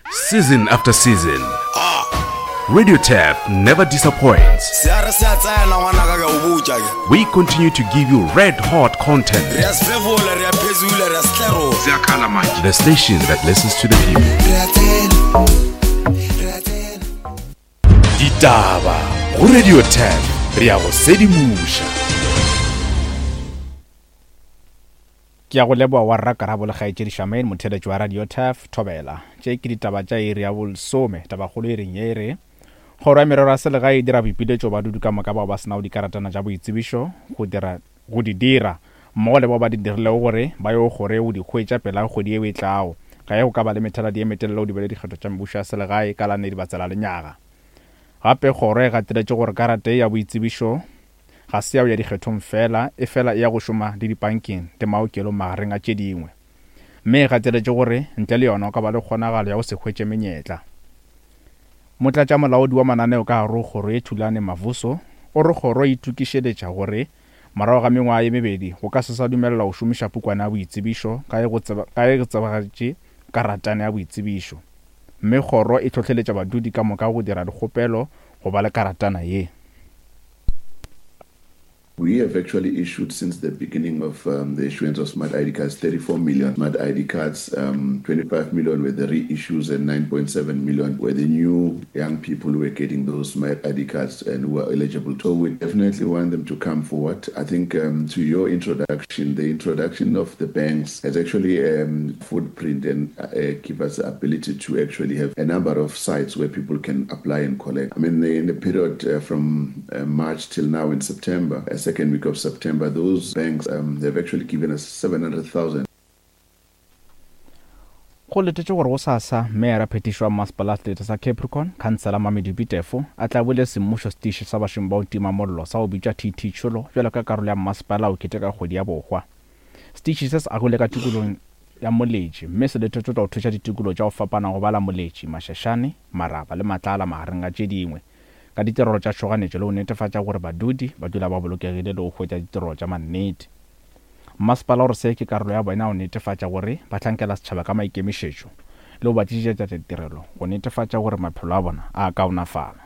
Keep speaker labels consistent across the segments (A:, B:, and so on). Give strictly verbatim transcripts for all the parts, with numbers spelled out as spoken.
A: Season after season, Radio Tap never disappoints. We continue to give you red-hot content. The station that listens to the people. Ditaba go Radio Tap, re a go sedimusha.
B: Ke a go leboa wa rra Karabo le gaetse Shaman motheletsi wa Radio Taf Thobela tše ke ditaba tša iri ya bolsome tabagolo e reng ye re kgoro ya merero ya selegae e dira boipiletšo ba dudu ka moka bao ba senao dikaratana tša boitsebišo go dira go di dira mmogo le bao ba di dirilego gore ba yo gore o di hwetša pela kgwedi eo e tlago ka ye go ka ba le methaladi e metelelo o di bele dikgetho tša mebušo ya selegae ka lane di batsela lenyaga gape kgoro e gateletše gore karate ya boitsebišo ga se ya ya dikgethong fela e fela ya go šoma le dipankeng le maokelo magareng a tše dingwe mme ga tseletše gore ntle le yona o ka ba le kgonagalo ya go se hwetše menyetla motlatša molaodi wa mananeo ka gare kgoro e thulane mavuso o re kgoro e itukišeletša gore morago ga mengwaga ye mebedi go ka se sa dumelela go šomiša pukwana ya boitsebišo ka ye go tsebagatše karatane ya boitsebišo mme kgoro e tlhotlheletša badudi ka moka go dira dikgopelo go ba le karatana ye.
C: We have actually issued since the beginning of um, the issuance of smart I D cards, thirty-four million smart I D cards, um, twenty-five million were the reissues and nine point seven million were the new young people who were getting those smart I D cards and who are eligible. So we definitely want them to come forward. I think um, to your introduction, the introduction of the banks has actually um, footprint and uh, give us the ability to actually have a number of sites where people can apply and collect. I mean, in the period uh, from uh, March till now in September, as second week of September, those banks, um, they've actually given us seven hundred thousand.
B: Go letetše gore go sasa meera phetišo wa masepala setlete sa Capricorn khansela Mamedi Bitefo a tla bole semmušo setiši sa bašomi ba o tima mollo sa go bitša T T Tšholo bjalo ka karolo ya masepala o keteka kgwedi ya bogwa setiši se se agole ka tikolong ya moletši mme se letetše tla go thuša ditikolo tša go fapana go bala moletši mašašane maraba le matlala magareng a tše dingwe ka ditirelo tša tšhoganetšo le go netefatša gore badudi ba dula ba bolokegile le go hwetša ditirelo tša mannete masepala gore se ke karolo ya bona go netefatša gore ba hlankela setšhaba ka maikemišetšo le go ba tšitšetša ditirelo go netefatša gore maphelo a bona a kaonafala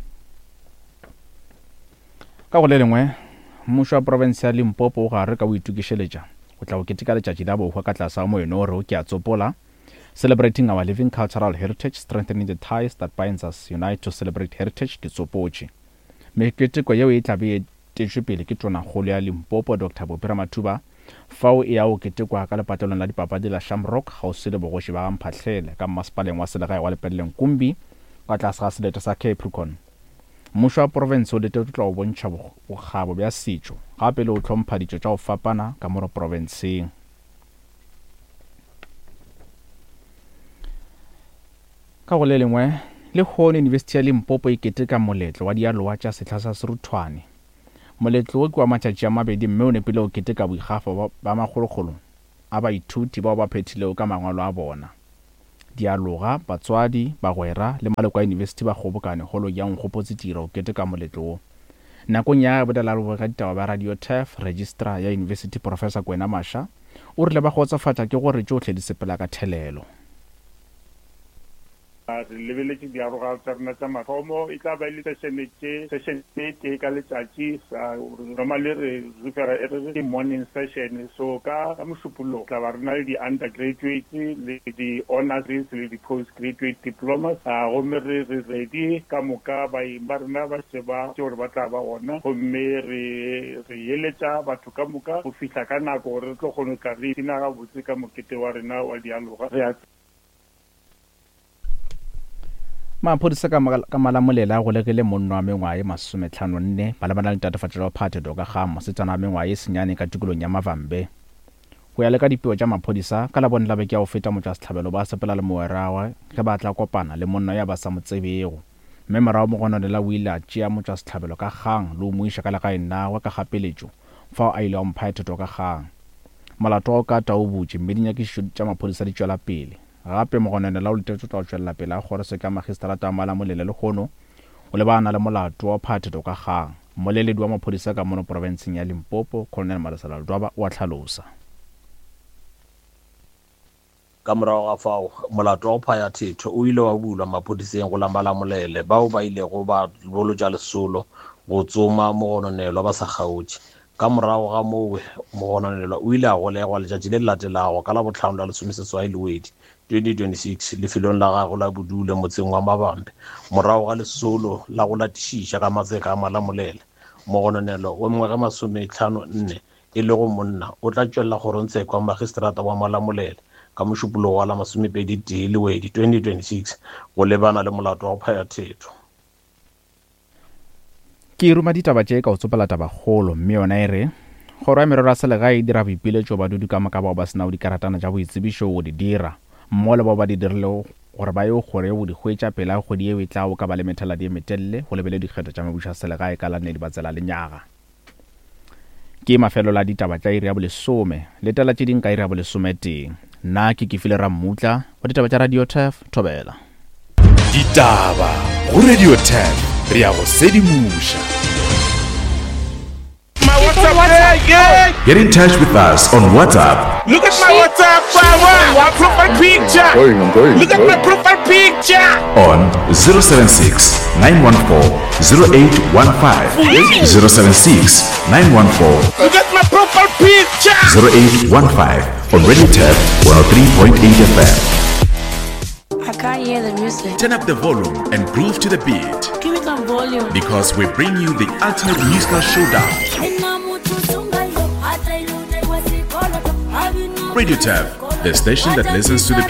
B: ka go le lengwe mmušo wa province ya Limpopo o gare ka go itukišeletša go tla go keteka letšatši la bogwa ka tlase ga moeno o re o ke a tsopola celebrating our living cultural heritage, strengthening the ties that binds us, unite to celebrate heritage, ke tsopotše. Meketeko yeo e tla be e tetšwe pele ke tonakgolo ya Limpopo Doctor Bopira Mathuba fao e ya go ketekwa ka lepatelong la dipapadi la Shamrock gausi le bogoši ba gamphatlhele ka masepaleng wa selegae wa lepeleleng Kumbi ka tlase ga selete sa Capricorn. Mmušo wa province o lete o tla go bontšha bokgabo bja setšo gape le go tlhompha ditšo tša go fapana ka mo provinceng. Ka go le lengwe le kgone University ya Limpopo e keteka moletlo wa dialoa tša sehla sa Seruthwane moletlo o ke wa matšatši a mabedi mme o nepile o keteka boikgafo ba magologolo a baithuti bao ba phethilego ka mangwalo a bona dialoga batswadi bagwera le maloko a university ba kgobokane golo ya nkgopotse tiro o keteka moletlo o nakong ya bodelalo ga ditaba ba Radio Taf registrar ya university Professor Kwena Masha o rile ba gotsofatša ke gore tšohle di sepela ka thelelo.
D: Re lebeletše diaroga tša rena tša mathomo e tla ba le sešene tše ka letšatši normally re refera e re morning session so ka mošupologo tla ba re na le di-undergraduate le di-honors le di-postgraduate diplomas gomme re ready ka moka baeng ba rena ba šeba tše gore ba tla ba gona gomme re eletša batho ka moka go fihla ka nako gore re tlo kgone ka re tina gabotse ka mokete wa rena wa dialoga re a
B: maphodisa ka malamolela go lekele monno wa mengwae masometlhano nne ba lebana le tatofatšo ya phatheto ka ga mosetsana wa mengwae e senyane ka tikolong ya Mavambe go ya le ka dipeo tša maphodisa ka labone la beke ya go feta motšasetlhabelo ba sepela le moerawa ge ba tla kopana le monno ya ba sa motsebego mme morago mogononela o ile a tšea motšasetlhabelo ka gang le o moiša ka legaeng nagwe ka gapeletšo fao a ile wa mphatheto ka gang molato wa o ka ta o botše mme dinyakišišo tša maphodisa di tšwela pele gape mogononela o letetšo tla o tšwelela pele a kgorese ka magistrata a malamolele le kgono o le bana le molato wa phatheto ka gang moleledi wa maphodisa ka mono provinceng ya Limpopo Colonel Malesela Ldwaba o a tlhalosa.
E: ka morago ga fao molato wa go phaya thetho o ile wa bulwa maphodiseng go la Malamolele bao ba ilego ba bolotša lesolo go tsoma mogononelwa ba sa kgaotše. Ka morago ga moo mogononelwa o ile a golegwa letšatši le le latelago ka la botlhano la lesomeseswai Lwedi twenty twenty-six lefelong la gago la Bodule motseng wa Mabambe morago ga lesolo la go latišiša ka matseka a Malamolele. Mogononelwa o mengwaga masomehlano nne e le go monna o tla tšwelela kgorotsheko ya magistrata wa Malamolele ka mošupologo wa la masomepedi tee Lwedi twenty twenty-six go lebana le molato wa go phaya thetho.
B: Ke ruma ditaba tše ka o tsopela taba kgolo mme yona e re kgoro ya merero ya selegae e dira boipiletšo badudi ka moka bao ba senao dikaratana tša boitsebišo go di dira mmogo le bao ba di dirile gore ba ye kgore go di hwetša pele ya kgwedi eo e tlago ka ba le methaladi e metelele go lebele dikgetho tša mabuša selegae ka la nne di batsela lenyaga. Ke mafelo la ditaba tša iri ya bolesome letela tše ding ka iri ya bolesome teng. Nna ke ke file Rammutla wa ditaba tša Radio Tef Thobela.
A: Ditaba go Radio Tef re ya go sedimuša.
F: My WhatsApp, yeah, yeah.
A: Get in touch with us on WhatsApp.
F: Look at my WhatsApp, my profile picture.
C: Going, I'm going.
F: Look at my profile picture.
A: On zero seven six nine one four zero eight one five, zero seven six nine one four
F: Look at my profile picture.
A: zero eight one five on Radio Tef one oh three point eight F M.
G: I can't hear the music.
A: Turn up the volume and groove to the beat
G: Give it some volume.
A: because we bring you the ultimate musical showdown. Radio Tef, the station that listens to the